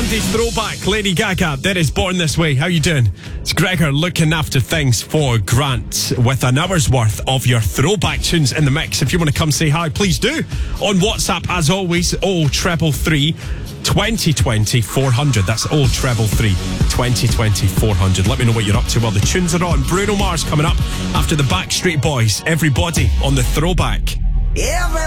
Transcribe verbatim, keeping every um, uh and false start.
Monday throwback, Lady Gaga, There Is Born This Way. How you doing? It's Gregor looking after things for Grant with an hour's worth of your throwback tunes in the mix. If you want to come say hi, please do. On WhatsApp, as always, oh treble three, twenty twenty, four hundred. That's oh treble three, twenty twenty, four hundred. Let me know what you're up to while the tunes are on. Bruno Mars coming up after the Backstreet Boys. Everybody on the throwback. Everybody